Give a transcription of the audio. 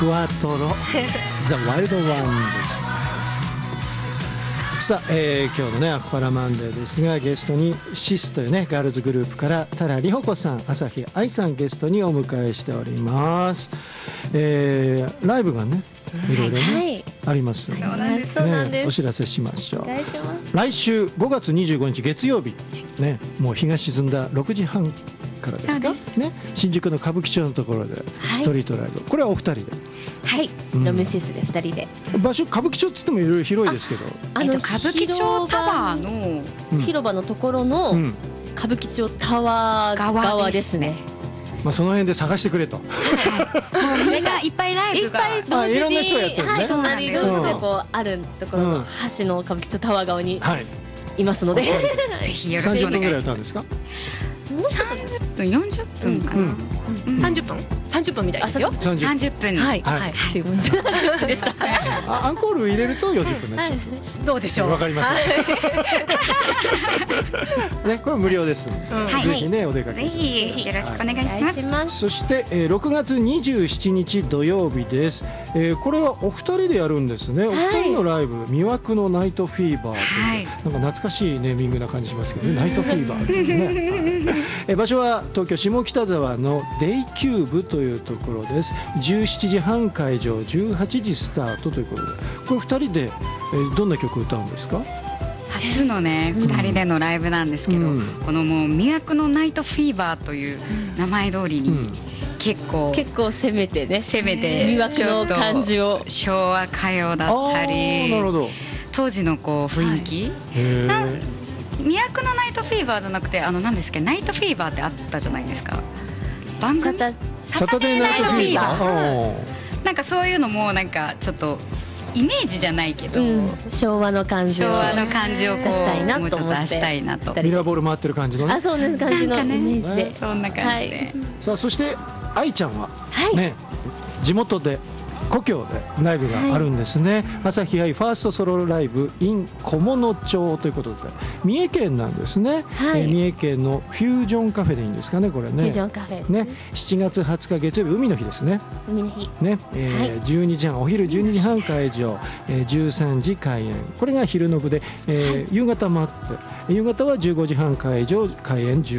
クワトロザ・ワイルドワンでした。さあ、今日のねアクパラマンデーですが、ゲストにシスというねガールズグループから多良里穂子さん、朝日愛さんゲストにお迎えしております。ライブがねいろいろね、ありますので、ね、お知らせしましょう。来週5月25日月曜日ね、もう日が沈んだ6時半からですかね、新宿の歌舞伎町のところでストリートライブ、これはお二人で、 はい、ロムシスで2人で。場所歌舞伎町って言ってもいろいろ広いですけど、 歌舞伎町タワーの広場のところの歌舞伎町タワー側ですね。 まあその辺で探してくれと。もうみんないっぱいライブがいろんな人がやってるね。 隣同士でこうあるところの橋の歌舞伎町タワー側にいますので、ぜひよろしくお願いします。 30分ぐらい歌うんですか ？30分40分かな。 30分みたいですよ。 30分。 はいはい。すいませんでした。 アンコール入れると40分になっちゃう。 どうでしょう。 わかります。ね、これ無料です。ぜひねお出かけ。 ぜひよろしくお願いします。 そして6月27日土曜日です。これはお二人でやるんですね。お二人のライブ、魅惑のナイトフィーバーというなんか懐かしいネーミングな感じしますけどね。ナイトフィーバーっていうね。場所は東京下北沢のデイキューブというところです。17時半会場、18時スタートということで、これ2人で、どんな曲を歌うんですか？ 初のね2人でのライブなんですけど、このもう魅惑のナイトフィーバーという名前通りに、結構攻めて魅惑の感じを、 昭和歌謡だったり、当時のこう雰囲気、魅惑のナイトフィーバーじゃなくて何ですっけ、ナイトフィーバーってあったじゃないですか、番組サタデーナイトフィーバー、 なんかそういうのもなんかちょっとイメージじゃないけど、 昭和の感じをこう出したいなと思って、 出したいなと、 ミラーボール回ってる感じのね、 そうな感じのイメージで、 そんな感じで。 さあそして愛ちゃんはね、地元で故郷でライブがあるんですね。朝日愛ファーストソロライブ in 菰野町ということで、三重県なんですね。三重県のフュージョンカフェでいいんですかね、これね。 フュージョンカフェね、7月20日月曜日、海の日ですね。 海の日ね、12時半、お昼12時半会場、13時開演。これが昼の部で、夕方もあって、夕方は15時半会場、開演